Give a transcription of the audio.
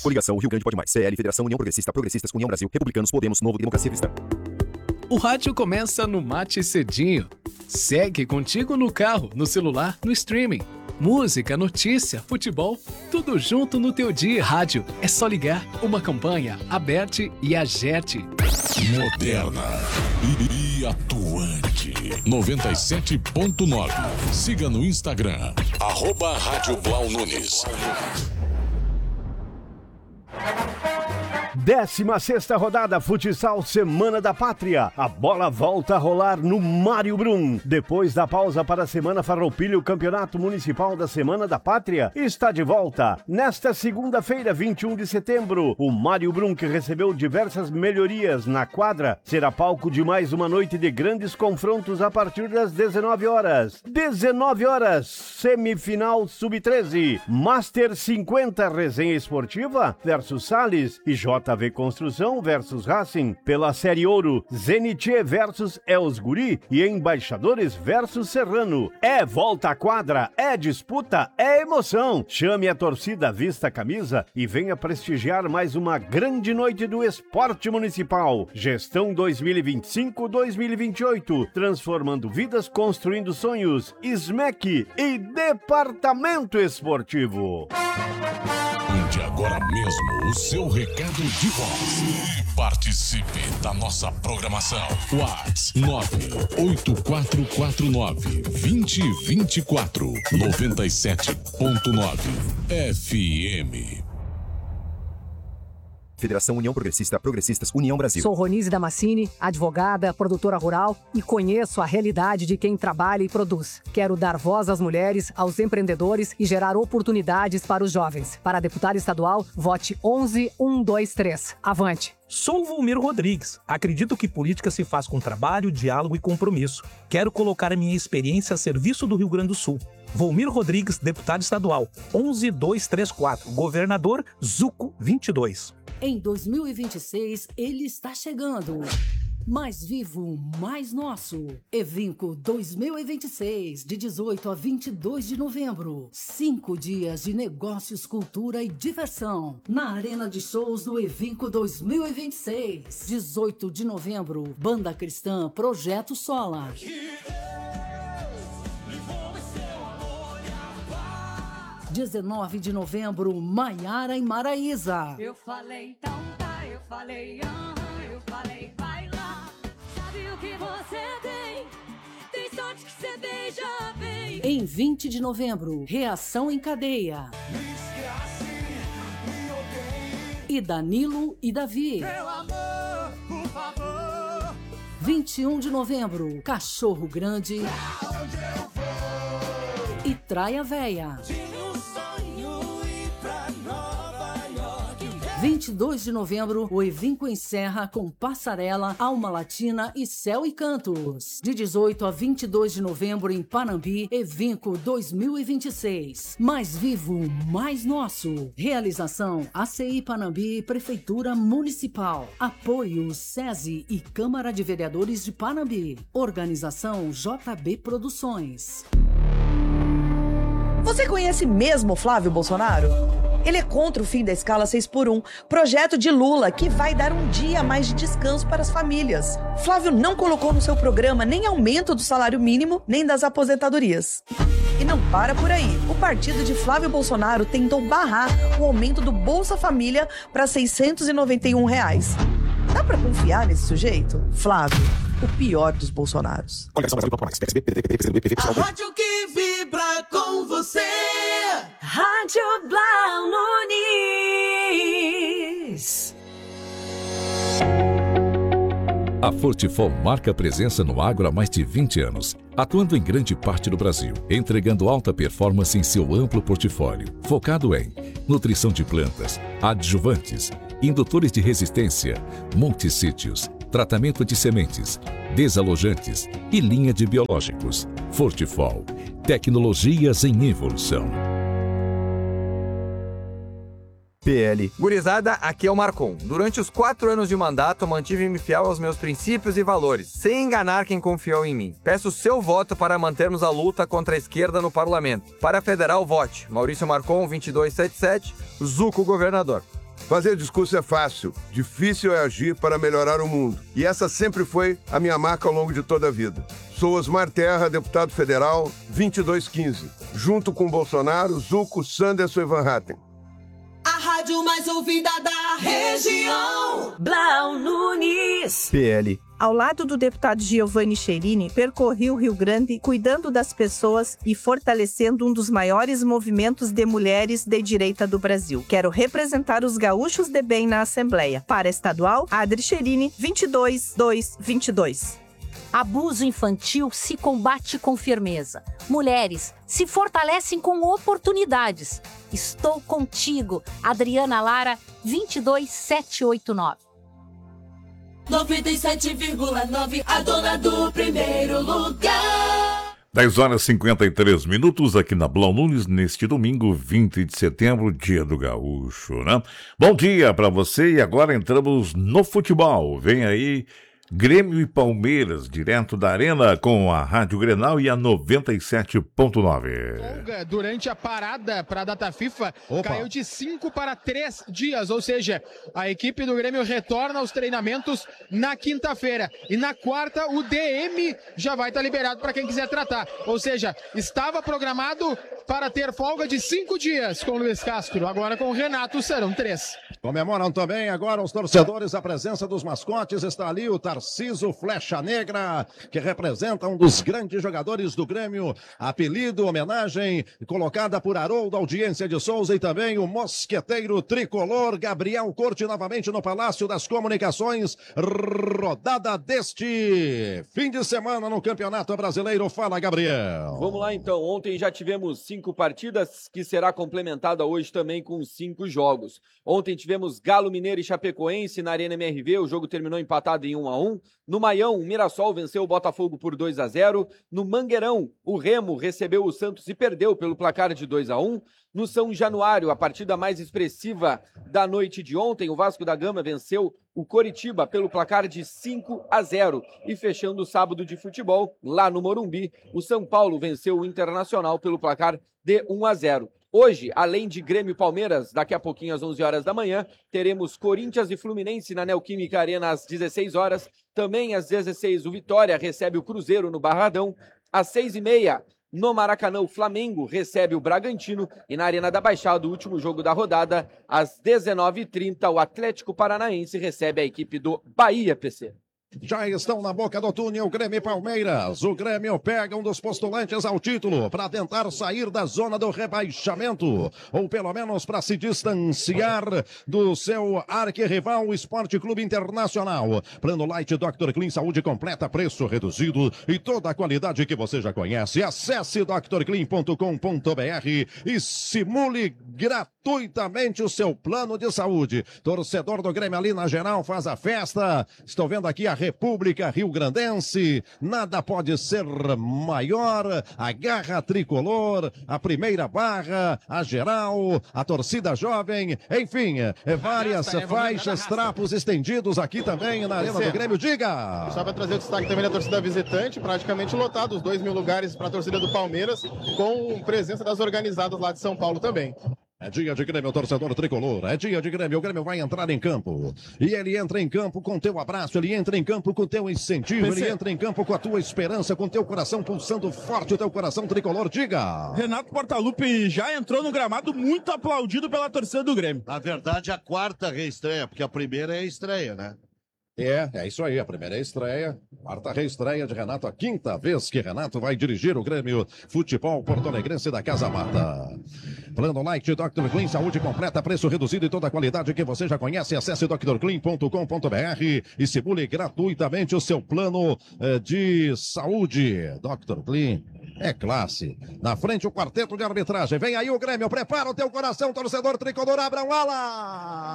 Coligação Rio Grande Pode Mais. CL, Federação União Progressista, Progressistas, União Brasil, Republicanos, Podemos, Novo, Democracia Cristã. O rádio começa no Mate Cedinho. Segue contigo no carro, no celular, no streaming. Música, notícia, futebol, tudo junto no teu dia. Rádio, é só ligar. Uma campanha, Aberte e Agerte. Moderna e atuante. 97.9. Siga no Instagram, @Rádio Blau Nunes. 16ª rodada Futsal Semana da Pátria. A bola volta a rolar no Mário Brum. Depois da pausa para a Semana Farroupilha, o Campeonato Municipal da Semana da Pátria está de volta. Nesta segunda-feira, 21 de setembro, o Mário Brum, que recebeu diversas melhorias na quadra, será palco de mais uma noite de grandes confrontos a partir das 19 horas. 19 horas, semifinal Sub-13. Master 50, resenha esportiva versus Salles e JV Construção versus Racing. Pela Série Ouro, Zenit versus Els Guri e Embaixadores versus Serrano. É volta à quadra, é disputa, é emoção. Chame a torcida, vista a camisa e venha prestigiar mais uma grande noite do esporte municipal. Gestão 2025-2028, transformando vidas, construindo sonhos. SMEC e Departamento Esportivo. Mande agora mesmo o seu recado de voz e participe da nossa programação. WhatsApp 98449-2024 97.9 FM. Federação União Progressista, Progressistas, União Brasil. Sou Ronise Damascini, advogada, produtora rural e conheço a realidade de quem trabalha e produz. Quero dar voz às mulheres, aos empreendedores e gerar oportunidades para os jovens. Para deputada estadual, vote 11123. Avante! Sou Volmir Rodrigues. Acredito que política se faz com trabalho, diálogo e compromisso. Quero colocar a minha experiência a serviço do Rio Grande do Sul. Volmir Rodrigues, deputado estadual, 11234. Governador, Zuco 22. Em 2026, ele está chegando. Mais vivo, mais nosso. Evinco 2026, de 18 a 22 de novembro. 5 dias de negócios, cultura e diversão. Na Arena de Shows do Evinco 2026. 18 de novembro, Banda Cristã Projeto Sola. 19 de novembro, Maiara e Maraísa. Eu falei, então tá, eu falei, vai lá. Sabe o que você tem? Tem sorte que você beija bem. Em 20 de novembro, Reação em Cadeia. E Danilo e Davi. Meu amor, por favor. 21 de novembro, Cachorro Grande. Pra onde eu vou? E Traia Véia. 22 de novembro, o Evinco encerra com Passarela, Alma Latina e Céu e Cantos. De 18 a 22 de novembro em Panambi, Evinco 2026. Mais vivo, mais nosso. Realização ACI Panambi, Prefeitura Municipal. Apoio SESI e Câmara de Vereadores de Panambi. Organização JB Produções. Você conhece mesmo Flávio Bolsonaro? Ele é contra o fim da escala 6x1, projeto de Lula que vai dar um dia a mais de descanso para as famílias. Flávio não colocou no seu programa nem aumento do salário mínimo, nem das aposentadorias. E não para por aí. O partido de Flávio Bolsonaro tentou barrar o aumento do Bolsa Família para R$ 691. Dá pra confiar nesse sujeito? Flávio, o pior dos Bolsonaros. A rádio que vibra com você. Rádio Blau Nunes. A Fortifol marca presença no agro há mais de 20 anos, atuando em grande parte do Brasil, entregando alta performance em seu amplo portfólio, focado em nutrição de plantas, adjuvantes, indutores de resistência, multissítios, tratamento de sementes, desalojantes e linha de biológicos. Fortifol, tecnologias em evolução. PL. Gurizada, aqui é o Marcon. Durante os 4 anos de mandato, mantive-me fiel aos meus princípios e valores, sem enganar quem confiou em mim. Peço seu voto para mantermos a luta contra a esquerda no parlamento. Para a federal, vote Maurício Marcon, 2277, Zuco, governador. Fazer discurso é fácil, difícil é agir para melhorar o mundo. E essa sempre foi a minha marca ao longo de toda a vida. Sou Osmar Terra, deputado federal, 2215. Junto com Bolsonaro, Zucco, Sanderson e Van Hatten. A rádio mais ouvida da região. Blau Nunes. PL. Ao lado do deputado Giovanni Cherini, percorri o Rio Grande cuidando das pessoas e fortalecendo um dos maiores movimentos de mulheres de direita do Brasil. Quero representar os gaúchos de bem na Assembleia. Para estadual, Adri Cherini, 22222. Abuso infantil se combate com firmeza. Mulheres se fortalecem com oportunidades. Estou contigo, Adriana Lara, 22789. 97,9, a dona do primeiro lugar. 10h53 aqui na Blau Nunes, neste domingo, 20 de setembro, dia do gaúcho, né? Bom dia para você e agora entramos no futebol. Vem aí Grêmio e Palmeiras, direto da Arena com a Rádio Grenal e a 97.9. Durante a parada para a data FIFA, caiu de 5 para 3 dias, ou seja, a equipe do Grêmio retorna aos treinamentos na quinta-feira. E na quarta, o DM já vai estar liberado para quem quiser tratar. Ou seja, estava programado para ter folga de 5 dias com o Luiz Castro. Agora com o Renato serão 3. Comemoram também agora os torcedores a presença dos mascotes. Está ali o Tarciso Flecha Negra, que representa um dos grandes jogadores do Grêmio. Apelido, homenagem colocada por Haroldo Audiência de Souza, e também o mosqueteiro tricolor Gabriel Corte novamente no Palácio das Comunicações. Rodada deste fim de semana no Campeonato Brasileiro. Fala, Gabriel. Vamos lá então. Ontem já tivemos 5 partidas, que será complementada hoje também com 5 jogos. Ontem tivemos Galo, Mineiro e Chapecoense na Arena MRV. O jogo terminou empatado em 1-1. No Maião, o Mirassol venceu o Botafogo por 2-0. No Mangueirão, o Remo recebeu o Santos e perdeu pelo placar de 2-1. No São Januário, a partida mais expressiva da noite de ontem, o Vasco da Gama venceu o Coritiba pelo placar de 5-0. E fechando o sábado de futebol, lá no Morumbi, o São Paulo venceu o Internacional pelo placar de 1-0. Hoje, além de Grêmio e Palmeiras, daqui a pouquinho às 11 horas da manhã, teremos Corinthians e Fluminense na Neoquímica Arena às 16 horas. Também às 16 o Vitória recebe o Cruzeiro no Barradão. Às 6h30, no Maracanã, o Flamengo recebe o Bragantino. E na Arena da Baixada, o último jogo da rodada, às 19h30, o Atlético Paranaense recebe a equipe do Bahia, PC. Já estão na boca do túnel Grêmio e Palmeiras. O Grêmio pega um dos postulantes ao título para tentar sair da zona do rebaixamento, ou pelo menos para se distanciar do seu arquirrival, o Esporte Clube Internacional. Plano Light Dr. Clean, saúde completa, preço reduzido e toda a qualidade que você já conhece. Acesse drclean.com.br e simule gratuitamente o seu plano de saúde. Torcedor do Grêmio ali na geral faz a festa. Estou vendo aqui a República Rio-Grandense, nada pode ser maior, a garra tricolor, a primeira barra, a geral, a torcida jovem, enfim, várias faixas, trapos estendidos aqui também na Arena do Grêmio. Diga! Só para trazer o destaque também da torcida visitante, praticamente lotado, os 2.000 lugares para a torcida do Palmeiras, com presença das organizadas lá de São Paulo também. É dia de Grêmio, torcedor tricolor. É dia de Grêmio. O Grêmio vai entrar em campo. E ele entra em campo com teu abraço, ele entra em campo com teu incentivo, ele entra em campo com a tua esperança, com teu coração pulsando forte, o teu coração tricolor. Diga! Renato Portaluppi já entrou no gramado, muito aplaudido pela torcida do Grêmio. Na verdade, a quarta reestreia, porque a primeira é a estreia, né? É isso aí, a primeira é a estreia, quarta reestreia de Renato, a quinta vez que Renato vai dirigir o Grêmio Futebol Porto-Alegrense da Casa Mata. Plano Light Dr. Clean, saúde completa, preço reduzido e toda a qualidade que você já conhece. Acesse drclean.com.br e simule gratuitamente o seu plano de saúde. Dr. Clean é classe. Na frente o quarteto de arbitragem, vem aí o Grêmio, prepara o teu coração, torcedor tricolor, abra um ala!